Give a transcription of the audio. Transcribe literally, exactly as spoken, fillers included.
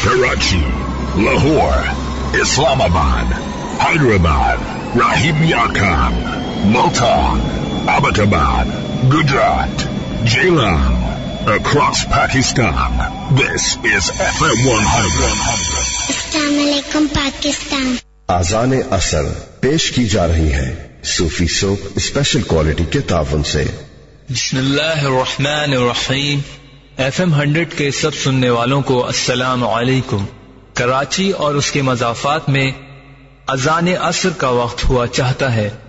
Karachi, Lahore, Islamabad, Hyderabad, Rahim Yarkhan, Multan, Abbottabad, Gujarat, Jailam, across Pakistan. This is F M one hundred. Assalamualaikum Pakistan. आज़ान असर पेश की जा रही है सूफी soap special quality के तावन से। बिस्मिल्लाहिर्रहमानिर्रहीम। एफ एम हंड्रेड के सब सुनने वालों को अस्सलाम वालेकुम। कराची और उसके मज़ाफ़ात में अज़ान असर का वक्त हुआ चाहता है।